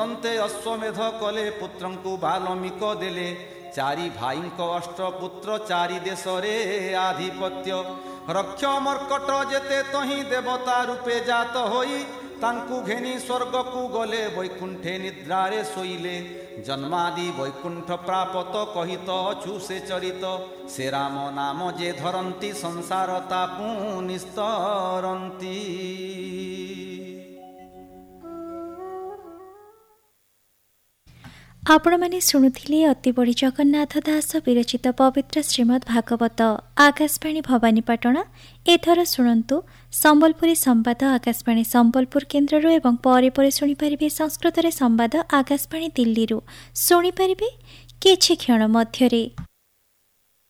ଅନ୍ତେ ଅଶ୍ୱମେଧ କଲେ ପୁତ୍ରଙ୍କୁ ବାଲ୍ମୀକ ଦେଲେ। ଚାରି ଭାଇଙ୍କ ଅଷ୍ଟପୁତ୍ର ଚାରି ଦେଶରେ ଆଧିପତ୍ୟ। ରକ୍ଷ ମର୍କଟ ଯେତେ ତହିଁ ଦେବତା ରୂପେ ଜାତ ହୋଇ ତାଙ୍କୁ ଘେନି ସ୍ୱର୍ଗକୁ ଗଲେ ବୈକୁଣ୍ଠେ ନିଦ୍ରାରେ ଶୋଇଲେ। ଜନ୍ମାଦି ବୈକୁଣ୍ଠ ପ୍ରାପତ କହିତ ଅଛୁ ସେ ଚରିତ। ସେ ରାମ ନାମ ଯେ ଧରନ୍ତି ସଂସାର ତାପୁ ନିସ୍ତରନ୍ତି। ଆପଣମାନେ ଶୁଣୁଥିଲେ ଅତିବଡ଼ି ଜଗନ୍ନାଥ ଦାସ ବିରଚିତ ପବିତ୍ର ଶ୍ରୀମଦ୍ ଭାଗବତ। ଆକାଶବାଣୀ ଭବାନୀପାଟଣା। ଏଥର ଶୁଣନ୍ତୁ ସମ୍ବଲପୁରୀ ସମ୍ବାଦ ଆକାଶବାଣୀ ସମ୍ବଲପୁର କେନ୍ଦ୍ରରୁ ଏବଂ ପରେ ଶୁଣିପାରିବେ ସଂସ୍କୃତରେ ସମ୍ବାଦ ଆକାଶବାଣୀ ଦିଲ୍ଲୀରୁ। ଶୁଣିପାରିବେ କିଛି କ୍ଷଣ ମଧ୍ୟରେ।